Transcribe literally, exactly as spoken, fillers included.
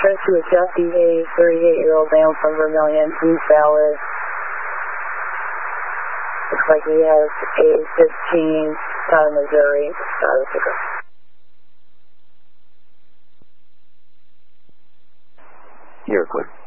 access to a Jesse, a thirty-eight-year-old male from Vermilion, East Dallas. Looks like he has a fifteen, town of Missouri, status pickup. You're clear.